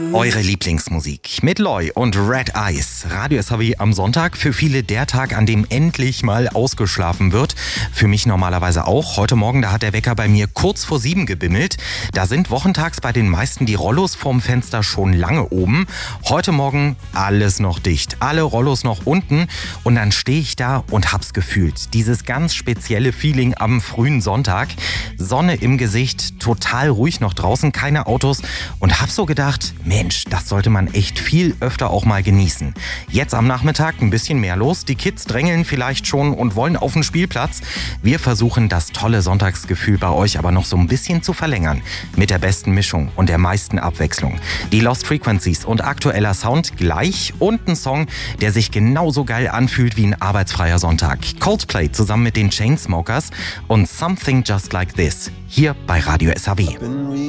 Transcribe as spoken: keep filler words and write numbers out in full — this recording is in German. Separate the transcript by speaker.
Speaker 1: Eure Lieblingsmusik mit Loy und Red Eyes. Radio S H W am Sonntag. Für viele der Tag, an dem endlich mal ausgeschlafen wird. Für mich normalerweise auch. Heute Morgen, da hat der Wecker bei mir kurz vor sieben gebimmelt. Da sind wochentags bei den meisten die Rollos vorm Fenster schon lange oben. Heute Morgen alles noch dicht. Alle Rollos noch unten. Und dann stehe ich da und hab's gefühlt. Dieses ganz spezielle Feeling am frühen Sonntag. Sonne im Gesicht, total ruhig noch draußen, keine Autos. Und hab so gedacht, Mensch, das sollte man echt viel öfter auch mal genießen. Jetzt am Nachmittag ein bisschen mehr los. Die Kids drängeln vielleicht schon und wollen auf den Spielplatz. Wir versuchen, das tolle Sonntagsgefühl bei euch aber noch so ein bisschen zu verlängern. Mit der besten Mischung und der meisten Abwechslung. Die Lost Frequencies und aktueller Sound gleich und ein Song, der sich genauso geil anfühlt wie ein arbeitsfreier Sonntag. Coldplay zusammen mit den Chainsmokers und Something Just Like This. Hier bei Radio S H W.